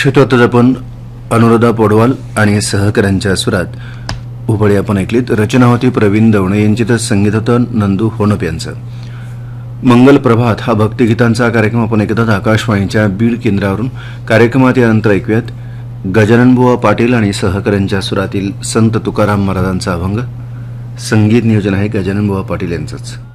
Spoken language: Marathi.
श्रोते, आपण अनुराधा पौडवाल आणि सहकाऱ्यांच्या सुरात उभळी आपण ऐकलीत. रचना होती प्रवीण दवणे यांची, तर संगीत होतं नंदू होनप यांचं. मंगल प्रभात हा भक्तिगीतांचा कार्यक्रम आपण ऐकतात आकाशवाणीच्या बीड केंद्रावरून. कार्यक्रमात यानंतर ऐकूयात गजाननबुवा पाटील आणि सहकाऱ्यांच्या सुरातील संत तुकाराम महाराजांचा अभंग. संगीत नियोजन आहे गजाननबुवा पाटील यांचंच.